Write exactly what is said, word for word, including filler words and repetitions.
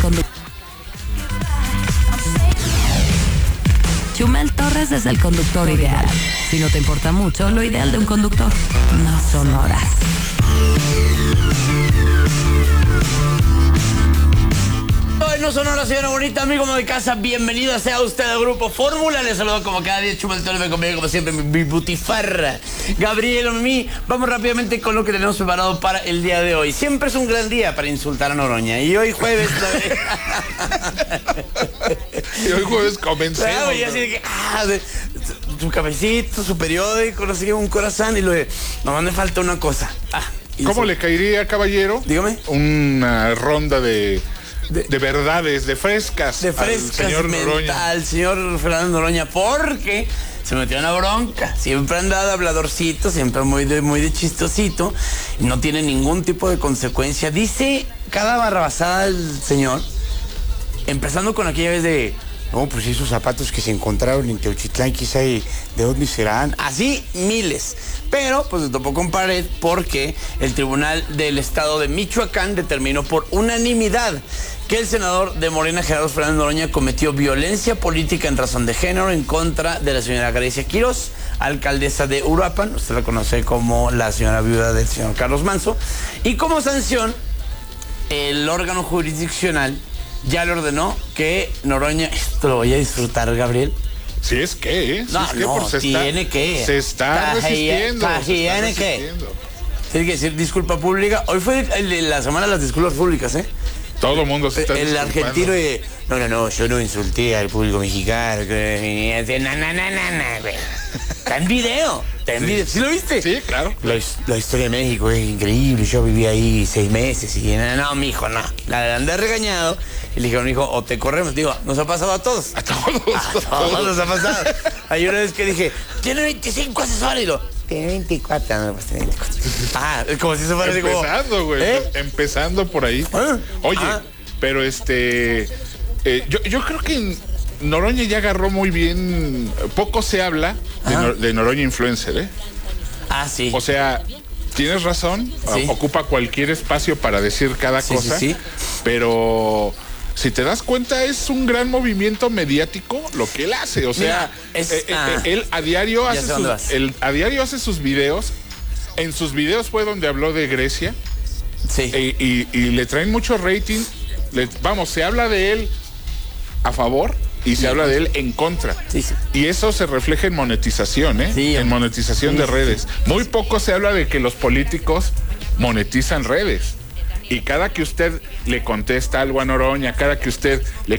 conductor. Chumel Torres es el conductor ideal. Si no te importa mucho, lo ideal de un conductor no son horas. No son horas, señora bonita, amigo de casa, bienvenida sea usted al Grupo Fórmula. Les saludo como cada día, Chumel Torres, me conmigo como siempre, mi, mi butifarra, Gabriel o Mimi. Vamos rápidamente con lo que tenemos preparado para el día de hoy. Siempre es un gran día para insultar a Noroña, y hoy jueves... y hoy jueves comencemos. Claro, y así de que, ah, de, su cafecito, su periódico, no sé qué, un corazón, y lo de, nomás me falta una cosa. Ah, ¿Cómo le caería, caballero? Dígame. Una ronda de... De, de verdades, de frescas. De frescas, al señor Noroña. Al señor Fernando Noroña, porque se metió en la bronca. Siempre ha andado habladorcito, siempre muy de, muy de chistosito. No tiene ningún tipo de consecuencia. Dice cada barrabasada el señor, empezando con aquella vez de... No, pues esos zapatos que se encontraron en Teochitlán, quizá de dónde serán. Así, miles. Pero, pues se topó con pared porque el Tribunal del Estado de Michoacán determinó por unanimidad que el senador de Morena, Gerardo Fernández Noroña, cometió violencia política en razón de género en contra de la señora Grecia Quirós, alcaldesa de Uruapan. Usted la conoce como la señora viuda del señor Carlos Manzo. Y como sanción, el órgano jurisdiccional ya le ordenó que Noroña, esto lo voy a disfrutar, Gabriel. Si es que, ¿eh? Si no, es que no, por se tiene está, que. Se está resistiendo. Tiene que. Tiene que decir disculpa pública. Hoy fue el de la semana de las disculpas públicas, ¿eh? Todo el mundo se está El disculpando. argentino de... No, no, no, yo no insulté al público mexicano. Que... No, no, no, no, no, güey. Está en video. Está en sí. video. ¿Sí lo viste? Sí, claro. La, la historia de México es increíble. Yo viví ahí seis meses y... No, no, mijo, no. La andé regañado. Y le dijeron, mijo, o te corremos. Digo, nos ha pasado a todos. A todos. A todos, todos nos ha pasado. Hay una vez que dije, tiene veinticinco asesores. Y lo... Tiene veinticuatro. No, pues tiene veinticuatro. Ah, es como si eso fuera como... Empezando, güey. ¿Eh? Empezando por ahí. ¿Ah? Oye... Ah. Pero este, eh, yo, yo creo que Noroña ya agarró muy bien. Poco se habla de, Nor, de Noroña Influencer, ¿eh? Ah, sí. O sea, tienes razón. Sí. Ocupa cualquier espacio para decir cada sí, cosa. Sí, sí. Pero si te das cuenta, es un gran movimiento mediático lo que él hace. O sea, Mira, es, eh, ah, eh, él a diario hace sus, él, a diario hace sus videos. En sus videos fue donde habló de Grecia. Sí. Eh, y, y le traen mucho rating. Le, vamos, se habla de él a favor y se sí, habla de él en contra. Sí, sí. Y eso se refleja en monetización, ¿eh? Sí, en monetización sí, de redes. Sí. Muy poco se habla de que los políticos monetizan redes. Y cada que usted le contesta algo a Noroña, cada que usted le